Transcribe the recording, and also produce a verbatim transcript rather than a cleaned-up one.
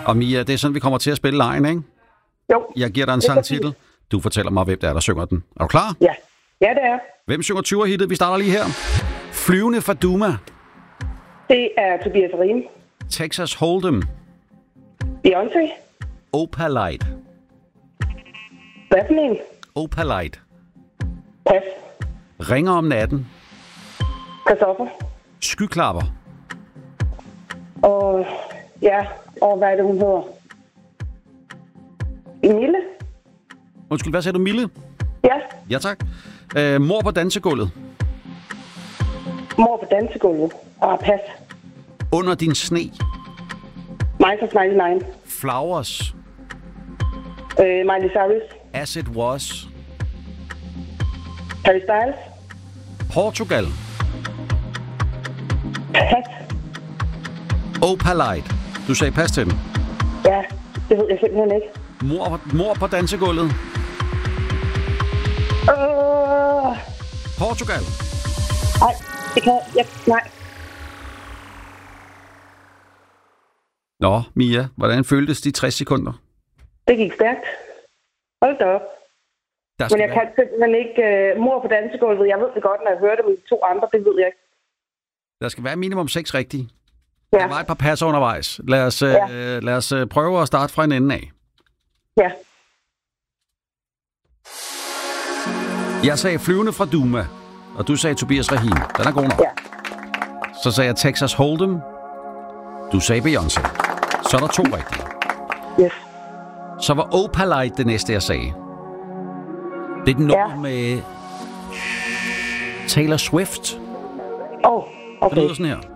Og Mia, det er sådan, vi kommer til at spille lejen, ikke? Jo. Jeg giver dig en sangtitel. Du fortæller mig, hvem det er, der synger den. Er du klar? Ja. Ja, det er. Hvem synger tyver-hittet? Vi starter lige her. Flyvende fra Duma. Det er Tobias Rahim. Texas Hold'em. Beyoncé. Opalite. Hvad for en? Opalite. Pas. Ringer om natten. Christoffer. Skyklapper. Og ja, og hvad er det, hun hedder? Mille. Undskyld, hvad sagde du? Mille? Ja. Ja, tak. Øh, mor på dansegulvet. Mor på dansegulvet. Og pas. Under din sne. Minus nioghalvfems. Flowers. Øh, Miley Cyrus. As it was. Harry Styles. Portugal. Pas. Opalite. Du sagde pas til den. Ja, det ved jeg simpelthen ikke. Mor, mor på dansegulvet. Øh... Portugal. Nej, det kan jeg... Nej. Nå, Mia, hvordan føltes de tres sekunder? Det gik stærkt. Hold da op. Der Men jeg være... kan simpelthen ikke... Uh, mor på dansegulvet, jeg ved det godt, når jeg hører det med de to andre, det ved jeg ikke. Der skal være minimum seks rigtige. Ja. Der var et par passer undervejs. Lad os, ja. øh, lad os øh, prøve at starte fra en ende af. Ja. Jeg sagde flyvende fra Duma, og du sagde Tobias Rahim. Den er god nok. Ja. Så sagde jeg Texas Hold'em. Du sagde Beyoncé. Så er der to rigtige. Yes. Så var Opalite det næste, jeg sagde. Det er den nummer Ja. med Taylor Swift. Åh, oh, Det okay. lyder sådan her.